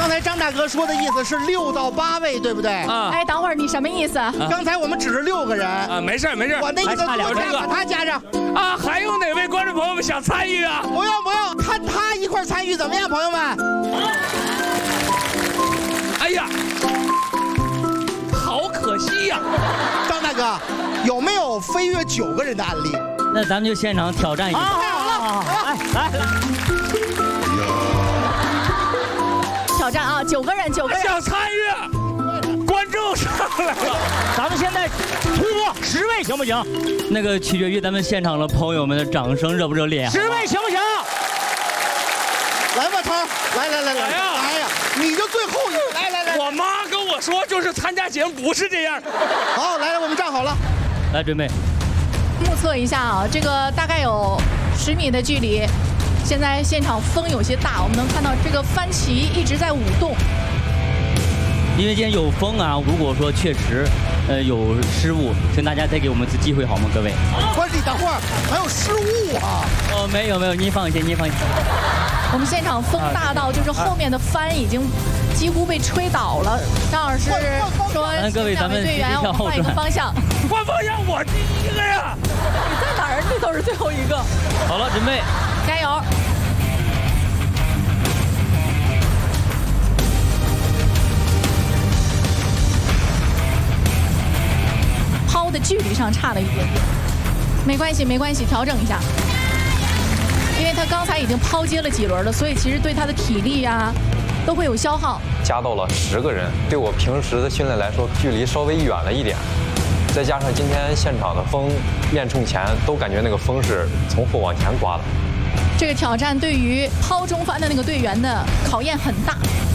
刚才张大哥说的意思是6到8位，对不对？ 啊。 哎，等会儿你什么意思？ 刚才我们只是6个人。 啊，没事没事。 我那意思多加，把他加上。 啊，还有哪位观众朋友们想参与啊？ 不用，看他一块参与怎么样，朋友们？ 哎呀，好可惜呀！ 张大哥，有没有飞跃9个人的案例？ 那咱们就现场挑战一下。 太好了， 来。 挑战啊，9个人。 想参与，观众上来了。 咱们现在突破10位行不行？那个取决于咱们现场的朋友们的掌声热不热烈。10位行不行？ 来吧，涛，来呀，你就最后一个，来。 我妈跟我说，就是参加节目不是这样。 好，来，我们站好了， 来准备。 目测一下啊，这个大概有10米的距离。现在现场风有些大，我们能看到这个帆旗一直在舞动。 因为今天有风啊，如果说确实有失误，请大家再给我们一次机会好吗，各位？ 不是，你等会儿还有失误啊？ 没有，您放心。 我们现场风大到就是后面的帆已经几乎被吹倒了。张老师说， 各位咱们队员要换一个方向。 换方向，我第一个呀！ 你在哪儿？你都是最后一个。 好了，准备， 加油！抛的距离上差了一点点，没关系，调整一下。因为他刚才已经抛接了几轮了，所以其实对他的体力啊都会有消耗。 加到了10个人，对我平时的训练来说，距离稍微远了一点。再加上今天现场的风练冲前都感觉那个风是从后往前刮的。 这个挑战对于抛中帆的那个队员的考验很大。